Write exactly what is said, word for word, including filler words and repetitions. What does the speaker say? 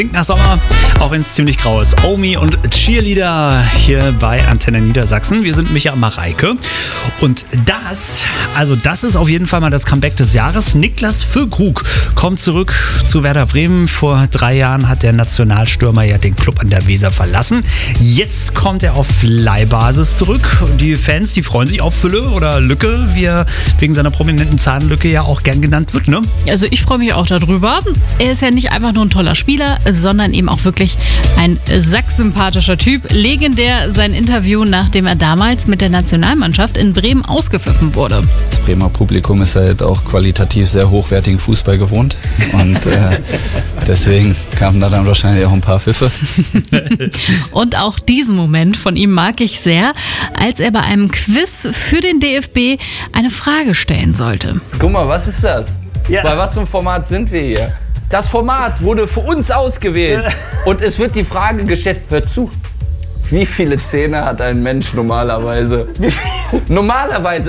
Klingt nach Sommer, auch wenn es ziemlich grau ist. Omi und Cheerleader hier bei Antenne Niedersachsen. Wir sind Micha und Mareike. Und das, also das ist auf jeden Fall mal das Comeback des Jahres. Niklas Füllkrug kommt zurück zu Werder Bremen. Vor drei Jahren hat der Nationalstürmer ja den Club an der Weser verlassen. Jetzt kommt er auf Leihbasis zurück. Die Fans, die freuen sich auf Fülle oder Lücke, wie er wegen seiner prominenten Zahnlücke ja auch gern genannt wird, ne? Also ich freue mich auch darüber. Er ist ja nicht einfach nur ein toller Spieler, sondern eben auch wirklich ein sacksympathischer Typ. Legendär sein Interview, nachdem er damals mit der Nationalmannschaft in Bremen ausgepfiffen wurde. Das Bremer Publikum ist halt auch qualitativ sehr hochwertigen Fußball gewohnt und äh, deswegen kamen da dann wahrscheinlich auch ein paar Pfiffe. Und auch diesen Moment von ihm mag ich sehr, als er bei einem Quiz für den D F B eine Frage stellen sollte. Guck mal, was ist das? Ja. Bei was für einem Format sind wir hier? Das Format wurde für uns ausgewählt und es wird die Frage gestellt, hört zu, wie viele Zähne hat ein Mensch normalerweise? Normalerweise